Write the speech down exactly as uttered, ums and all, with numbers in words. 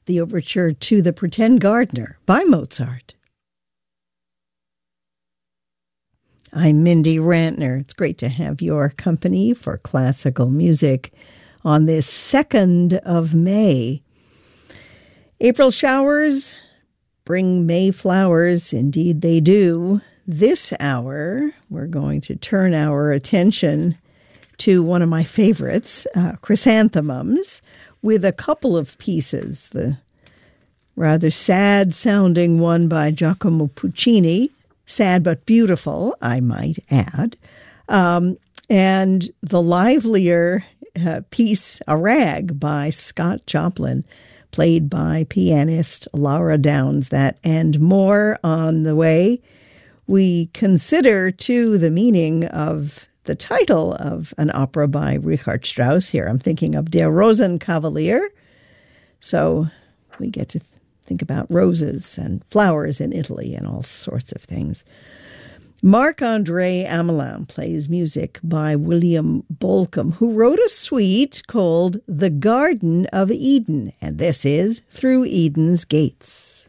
the overture to The Pretend Gardener by Mozart. I'm Mindy Rantner. It's great to have your company for classical music on this second of May. April showers bring May flowers. Indeed, they do. This hour, we're going to turn our attention to one of my favorites, uh, Chrysanthemums, with a couple of pieces. The rather sad-sounding one by Giacomo Puccini, sad but beautiful, I might add, um, and the livelier uh, piece, A Rag, by Scott Joplin, played by pianist Laura Downs. That and more on the way. We consider, too, the meaning of the title of an opera by Richard Strauss here. I'm thinking of Der Rosenkavalier. So we get to think about roses and flowers in Italy and all sorts of things. Marc-André Amelin plays music by William Bolcom, who wrote a suite called The Garden of Eden, and this is Through Eden's Gates.